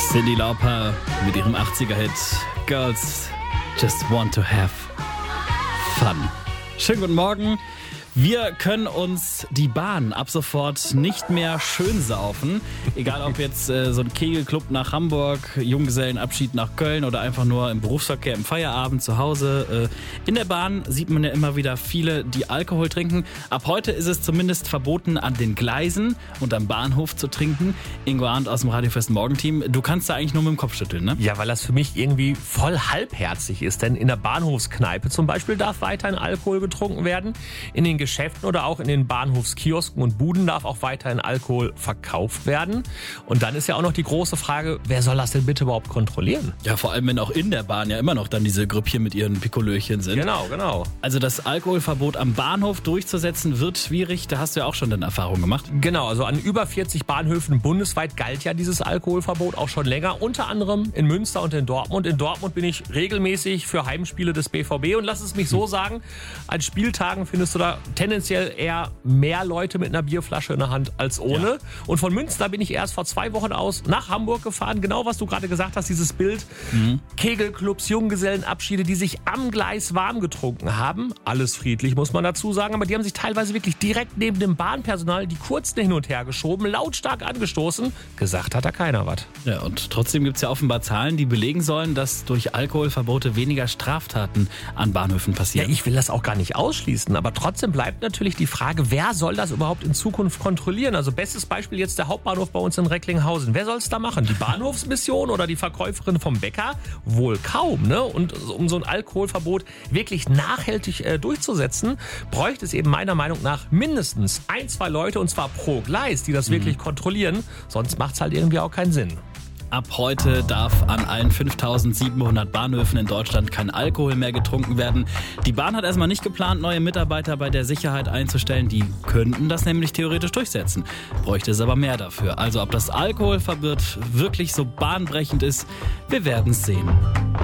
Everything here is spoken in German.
Cyndi Lauper mit ihrem 80er-Hit Girls Just Want to Have Fun. Schönen guten Morgen. Wir können uns die Bahn ab sofort nicht mehr schön saufen. Egal ob jetzt so ein Kegelclub nach Hamburg, Junggesellenabschied nach Köln oder einfach nur im Berufsverkehr im Feierabend zu Hause. In der Bahn sieht man ja immer wieder viele, die Alkohol trinken. Ab heute ist es zumindest verboten, an den Gleisen und am Bahnhof zu trinken. Ingo Arndt aus dem Radio Fest Morgenteam. Du kannst da eigentlich nur mit dem Kopf schütteln, ne? Ja, weil das für mich irgendwie voll halbherzig ist. Denn in der Bahnhofskneipe zum Beispiel darf weiterhin Alkohol getrunken werden. In den Geschäften oder auch in den Bahnhofskiosken und Buden darf auch weiterhin Alkohol verkauft werden. Und dann ist ja auch noch die große Frage, wer soll das denn bitte überhaupt kontrollieren? Ja, vor allem, wenn auch in der Bahn ja immer noch dann diese Grüppchen mit ihren Pikolöchen sind. Genau. Also das Alkoholverbot am Bahnhof durchzusetzen wird schwierig. Da hast du ja auch schon deine Erfahrung gemacht. Genau, also an über 40 Bahnhöfen bundesweit galt ja dieses Alkoholverbot auch schon länger. Unter anderem in Münster und in Dortmund. In Dortmund bin ich regelmäßig für Heimspiele des BVB. Und lass es mich so sagen, an Spieltagen findest du da tendenziell eher mehr Leute mit einer Bierflasche in der Hand als ohne. Ja. Und von Münster bin ich erst vor 2 Wochen aus nach Hamburg gefahren. Genau, was du gerade gesagt hast, dieses Bild. Kegelclubs, Junggesellenabschiede, die sich am Gleis warm getrunken haben. Alles friedlich, muss man dazu sagen. Aber die haben sich teilweise wirklich direkt neben dem Bahnpersonal die Kurzen hin und her geschoben, lautstark angestoßen. Gesagt hat da keiner was. Ja, und trotzdem gibt es ja offenbar Zahlen, die belegen sollen, dass durch Alkoholverbote weniger Straftaten an Bahnhöfen passieren. Ja, ich will das auch gar nicht ausschließen. Aber trotzdem bleibt natürlich die Frage, wer soll das überhaupt in Zukunft kontrollieren? Also bestes Beispiel jetzt der Hauptbahnhof bei uns in Recklinghausen. Wer soll es da machen? Die Bahnhofsmission oder die Verkäuferin vom Bäcker? Wohl kaum, ne? Und um so ein Alkoholverbot wirklich nachhaltig durchzusetzen, bräuchte es eben meiner Meinung nach mindestens 1-2 Leute, und zwar pro Gleis, die das wirklich kontrollieren. Sonst macht es halt irgendwie auch keinen Sinn. Ab heute darf an allen 5.700 Bahnhöfen in Deutschland kein Alkohol mehr getrunken werden. Die Bahn hat erstmal nicht geplant, neue Mitarbeiter bei der Sicherheit einzustellen. Die könnten das nämlich theoretisch durchsetzen. Bräuchte es aber mehr dafür. Also ob das Alkoholverbot wirklich so bahnbrechend ist, wir werden es sehen.